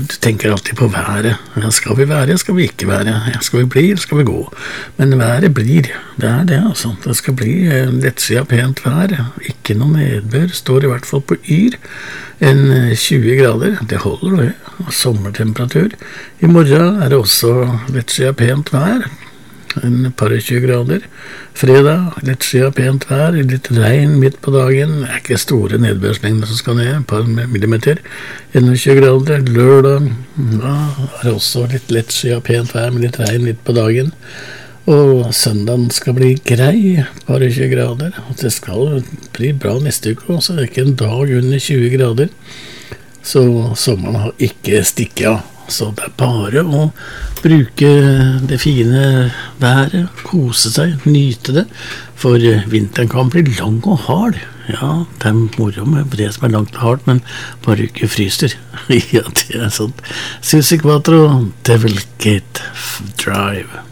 du tenker alltid på været. Ja, skal vi være, skal vi ikke være? Ja, skal vi bli, skal vi gå? Men været blir, det det altså. Det skal bli lettsida pent vær. Ikke noe nedbør, står i hvert fall på yr. 20 grader, det holder det. Sommertemperatur. I morgen det også lettsida pent vær. Par og 20 grader. Fredag, lettsida pent vær, litt regn midt på dagen. Det ikke store nedbørsmengder som skal ned, par millimeter. 21 grader. Lørdag, ja, det også litt lettsida pent vær med litt regn midt på dagen. Og søndagen skal bli grei, par og 20 grader. Det skal bli bra neste uke også, det ikke en dag under 20 grader. Så sommeren har ikke stikket av. Så det bare å bruke det fine været, kose seg, nyte det, for vinteren kan bli lang og hard. Ja, det moro med det som langt og hardt, men bare ikke fryser. Ja, det sånn. Susie Quattro, Devil Gate Drive.